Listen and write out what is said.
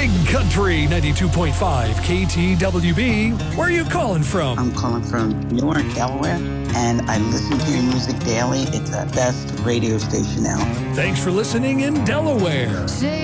Big Country 92.5 KTWB. Where are you calling from? I'm calling from Newark, Delaware, and I listen to your music daily. It's the best radio station now. Thanks for listening in Delaware.